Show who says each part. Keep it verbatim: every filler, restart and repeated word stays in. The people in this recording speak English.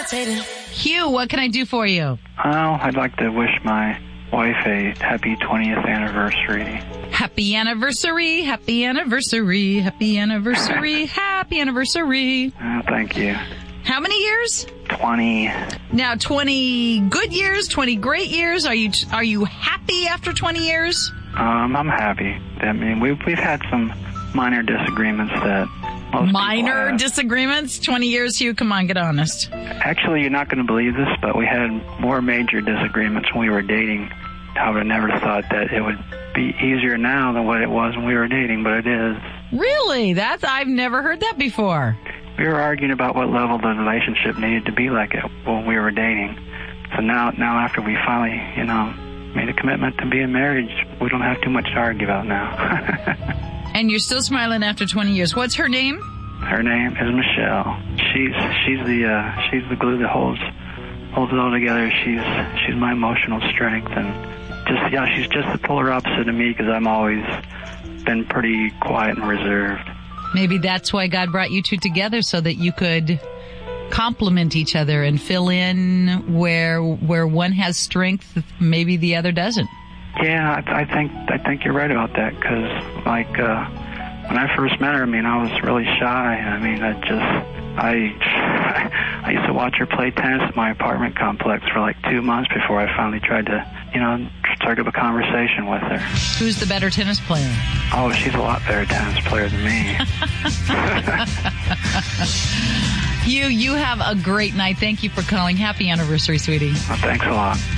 Speaker 1: Hugh, what can I do for you?
Speaker 2: Oh, I'd like to wish my wife a happy twentieth anniversary.
Speaker 1: Happy anniversary, happy anniversary, happy anniversary, happy anniversary.
Speaker 2: Oh, thank you.
Speaker 1: How many years?
Speaker 2: twenty.
Speaker 1: Now, twenty good years, twenty great years. Are you are you happy after twenty years?
Speaker 2: Um, I'm happy. I mean, we've we've had some minor disagreements that most
Speaker 1: minor
Speaker 2: have.
Speaker 1: disagreements. Twenty years, Hugh. Come on, get honest.
Speaker 2: Actually, you're not going to believe this, but we had more major disagreements when we were dating. I would have never thought that it would be easier now than what it was when we were dating, but it is.
Speaker 1: Really? That's I've never heard that before.
Speaker 2: We were arguing about what level the relationship needed to be like it when we were dating. So now, now after we finally, you know, made a commitment to being married, we don't have too much to argue about now.
Speaker 1: And you're still smiling after twenty years. What's her name?
Speaker 2: Her name is Michelle. She's she's the uh, she's the glue that holds holds it all together. She's she's my emotional strength, and just yeah, she's just the polar opposite of me because I'm always been pretty quiet and reserved.
Speaker 1: Maybe that's why God brought you two together, so that you could complement each other and fill in where where one has strength, maybe the other doesn't.
Speaker 2: Yeah, I, I think I think you're right about that because, like, uh, when I first met her, I mean, I was really shy. I mean, I just I I used to watch her play tennis at my apartment complex for like two months before I finally tried to, you know, start up a conversation with her.
Speaker 1: Who's the better tennis player?
Speaker 2: Oh, she's a lot better tennis player than me.
Speaker 1: You, you have a great night. Thank you for calling. Happy anniversary, sweetie.
Speaker 2: Well, thanks a lot.